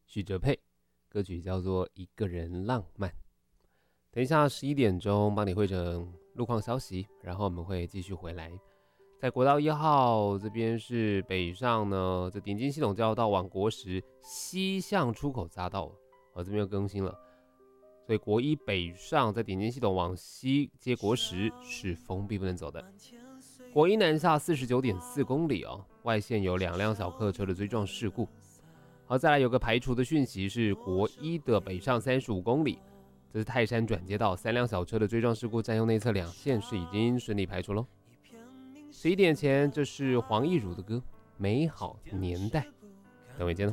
许哲佩，歌曲叫做《一个人浪漫》。等一下11点钟帮你汇整路况消息，然后我们会继续回来。在国道1号这边是北上呢，这顶金系统交流道往国十西向出口匝道，这边又更新了，所以国一北上在顶金系统往西接国十是封闭不能走的。国一南下49.4公里外线有2辆小客车的追撞事故。好，再来有个排除的讯息是国一的北上35公里，这是泰山转接道3辆小车的追撞事故，占用内侧2线是已经顺利排除咯。11点前，这是黄义儒的歌《美好年代》，等会见。